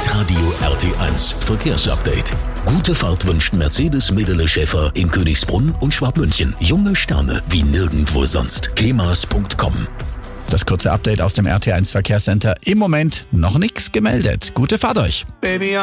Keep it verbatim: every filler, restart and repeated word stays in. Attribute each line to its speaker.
Speaker 1: Hitradio R T eins Verkehrsupdate. Gute Fahrt wünscht Mercedes Medele Schäfer in Königsbrunn und Schwabmünchen. Junge Sterne wie nirgendwo sonst. kemas punkt com.
Speaker 2: Das kurze Update aus dem R T eins Verkehrscenter. Im Moment noch nichts gemeldet. Gute Fahrt euch.
Speaker 3: Baby,